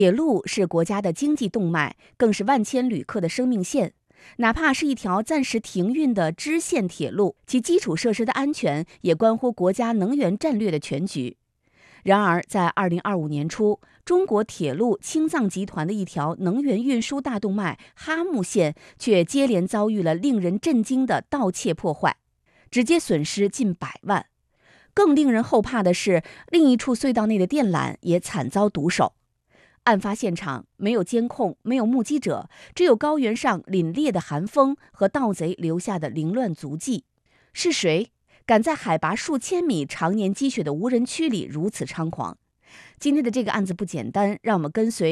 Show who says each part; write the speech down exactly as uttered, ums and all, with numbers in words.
Speaker 1: 铁路是国家的经济动脉，更是万千旅客的生命线。哪怕是一条暂时停运的支线铁路，其基础设施的安全也关乎国家能源战略的全局。然而，在二零二五年初，中国铁路青藏集团的一条能源运输大动脉哈木线却接连遭遇了令人震惊的盗窃破坏，直接损失近百万。更令人后怕的是，另一处隧道内的电缆也惨遭毒手。案发现场没有监控，没有目击者，只有高原上凛冽的寒风和盗贼留下的凌乱足迹。是谁敢在海拔数千米、常年积雪的无人区里如此猖狂？今天的这个案子不简单，让我们跟随